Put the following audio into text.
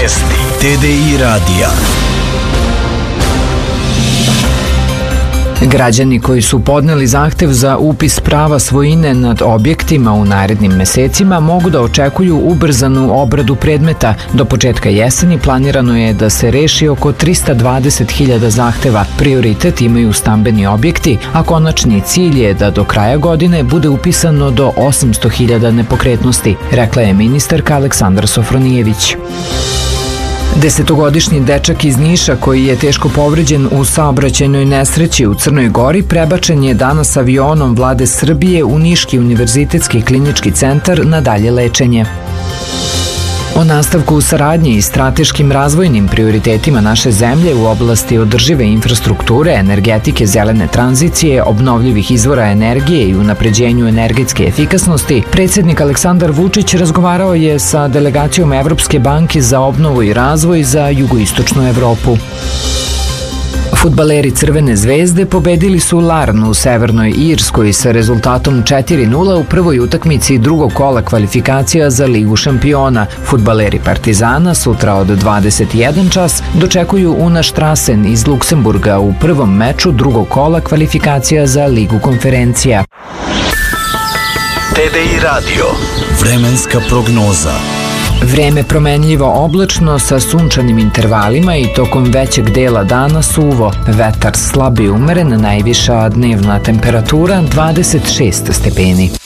Vesti TDI radija. Građani koji su podneli zahtev za upis prava svojine nad objektima u narednim mesecima mogu da očekuju ubrzanu obradu predmeta. Do početka jeseni planirano je da se reši oko 320.000 zahteva. Prioritet imaju stambeni objekti, a konačni cilj je da do kraja godine bude upisano do 800.000 nepokretnosti, rekla je ministarka Aleksandra Sofronijević. 10-godišnji dečak iz Niša koji je teško povređen u saobraćajnoj nesreći u Crnoj Gori prebačen je danas avionom Vlade Srbije u Niški univerzitetski klinički centar na dalje lečenje. O nastavku saradnje i strateškim razvojnim prioritetima naše zemlje u oblasti održive infrastrukture, energetike, zelene tranzicije, obnovljivih izvora energije i unapređenju energetske efikasnosti, predsjednik Aleksandar Vučić razgovarao je sa delegacijom Evropske banke za obnovu i razvoj za jugoistočnu Evropu. Fudbaleri Crvene zvezde pobedili su Larnu u Severnoj Irskoj sa rezultatom 4:0 u prvoj utakmici drugog kola kvalifikacija za Ligu šampiona. Fudbaleri Partizana sutra od 21 čas dočekuju Una Strassen iz Luksemburga u prvom meču drugog kola kvalifikacija za Ligu konferencija. TDI radio. Vremenska prognoza. Vreme promenljivo oblačno sa sunčanim intervalima i tokom većeg dela dana suvo. Vetar slab i umeren, najviša dnevna temperatura 26 stepeni.